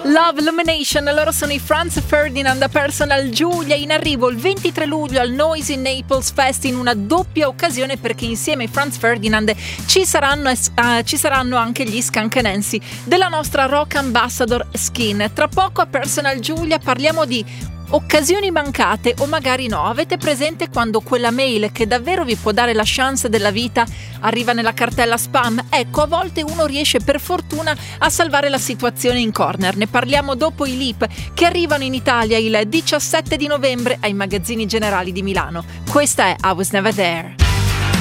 Love Illumination, loro sono i Franz Ferdinand Personal Giulia, in arrivo il 23 luglio al Noisy Naples Fest in una doppia occasione, perché insieme ai Franz Ferdinand ci saranno anche gli Skunk Nancy della nostra Rock Ambassador Skin. Tra poco a Personal Giulia parliamo di occasioni mancate o magari no. Avete presente quando quella mail che davvero vi può dare la chance della vita arriva nella cartella spam? Ecco, a volte uno riesce per fortuna a salvare la situazione in corner. Ne parliamo dopo i Leap, che arrivano in Italia il 17 di novembre ai magazzini generali di Milano. Questa è I Was Never There.